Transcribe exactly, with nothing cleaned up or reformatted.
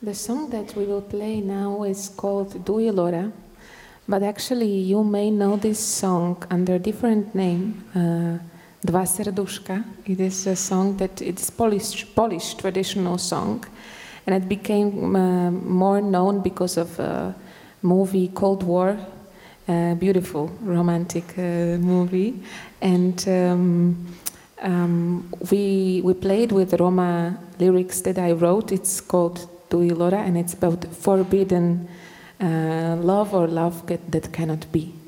The song that we will play now is called Duilora, but actually you may know this song under a different name, uh, Dva serduszka. It is a song that it's Polish, Polish traditional song, and it became uh, more known because of a movie Cold War, a beautiful romantic uh, movie, and um, um, we we played with Roma lyrics that I wrote. It's called Duilora, and it's about forbidden uh, love or love that cannot be.